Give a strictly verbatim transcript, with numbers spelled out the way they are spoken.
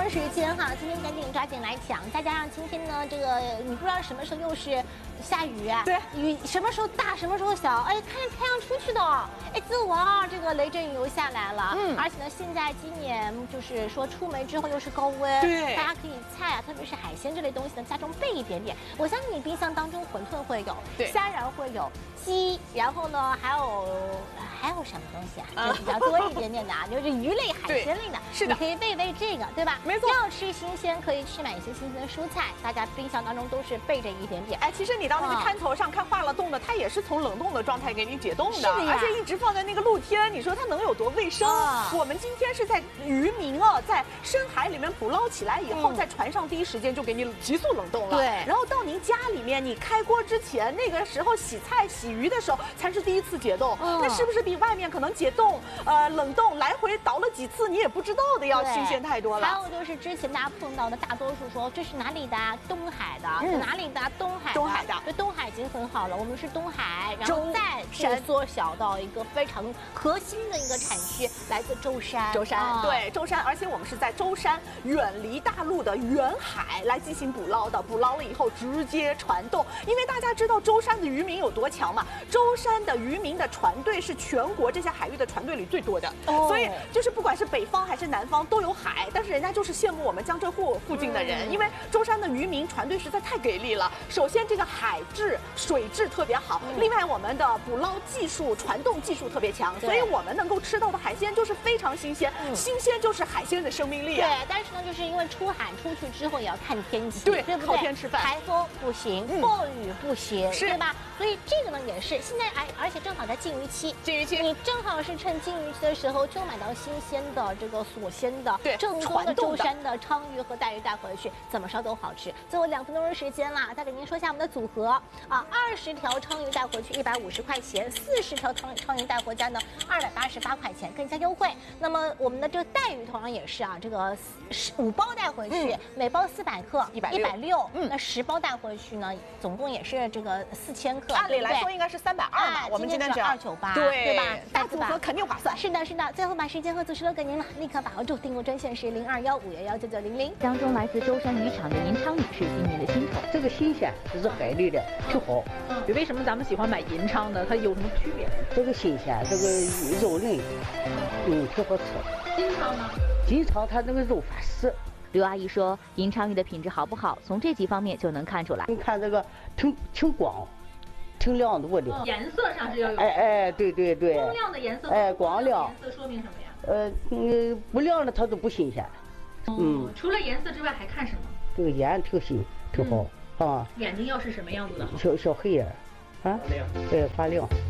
钟时间哈，今天赶紧抓紧来讲，再加上今天呢，这个你不知道什么时候又是下雨啊， 对， 雨什么时候大，什么时候小，哎，看着太阳出去的，哎，自我啊，这个雷阵雨又下来了，嗯，而且呢，现在今年就是说出门之后又是高温， 对， 大家可以菜啊，特别是海鲜这类东西呢，家中备一点点。我相信你冰箱当中馄饨会有， 对， 虾仁会有，鸡，然后呢还有还有什么东西啊？就比较多一点点的啊，就是鱼类、海鲜类的， 是的， 你可以备备这个，对吧？ 没错。 要吃新鲜，可以去买一些新鲜的蔬菜，大家冰箱当中都是备着一点点。 哎，其实你到那个摊头上看化了冻的，它也是从冷冻的状态给你解冻的， 是的呀， 而且一直放在那个露天，你说它能有多卫生？啊、我们今天是在渔民啊，在深海里面捕捞起来以后，嗯、在船上第一时间就给你急速冷冻了。 对， 然后到您家里面，你开锅之前，那个时候洗菜洗鱼的时候才是第一次解冻，嗯、那是不是比外面可能解冻、呃冷冻来回倒了几次，你也不知道的要新鲜太多了？ 还有就是之前大家碰到的，大多数说这是哪里的？东海的，嗯、哪里的？东海的。 东海的， 对，东海已经很好了，我们是东海，然后再缩小到一个非常核心的一个产区，来自舟山。 舟山，哦、对，舟山，而且我们是在舟山远离大陆的远海来进行捕捞的，捕捞了以后直接传动，因为大家知道舟山的渔民有多强嘛？舟山的渔民的船队是全国这些海域的船队里最多的，哦、所以就是不管是北方还是南方都有海，但是人家就是羡慕我们江浙沪附近的人，嗯、因为舟山的渔民船队实在太给力了。首先这个海质、水质特别好，嗯、另外我们的捕捞技术、传动技术特别强，所以我们能够吃到的海鲜就是非常新鲜，嗯、新鲜就是海鲜的生命力啊。 对，但是呢，就是因为出海出去之后也要看天气， 对， 对不对？ 靠天吃饭， 台风不行， 嗯、 暴雨不行， 是， 对吧？所以这个呢也是现在，而而且正好在禁渔期， 禁渔期， 你正好是趁禁渔期的时候就买到新鲜的这个锁鲜的， 对， 正宗的舟山的鲳鱼和带鱼带回去，怎么烧都好吃。最后两分钟的时间啦，再给您说一下我们的组合啊，二十条鲳鱼带回去一百五十块钱，四十条鲳鲳鱼带回家呢二百八十八块钱，更加优惠。那么我们的这个带鱼同样也是啊，这个五包带回去，嗯、每包四百克， 一百一百六， 嗯， 那十包带回去呢，总共也是这个四千克， 按理来说应该是三百二嘛，我们今天只要二九八， 对对吧？ 大组合肯定划算。 是的，是的。最后把时间和组织都给您了，立刻把握住，订购专线是零二幺五幺幺九九零零。 当中来自舟山渔场的银鲳女士今年的新宠， 这个新鲜，这是海里的，挺好。 嗯，为什么咱们喜欢买银鲳呢？它有什么区别？ 这个新鲜，这个肉嫩，嗯，挺好吃。 金鲳呢？ 金鲳它那个肉发丝。 刘阿姨说，银鲳鱼的品质好不好，从这几方面就能看出来。 你看这个挺挺光，挺亮多的。 哦、颜色上是要有。 哎哎，对对对。 光亮的颜色。 哎，光亮。 颜色说明什么呀？ 呃，嗯，不亮的它都不新鲜。 哦、嗯。除了颜色之外还看什么？ 这个眼挺新，挺好、嗯、啊。 眼睛要是什么样子的好？ 小小黑眼，啊，对，发亮。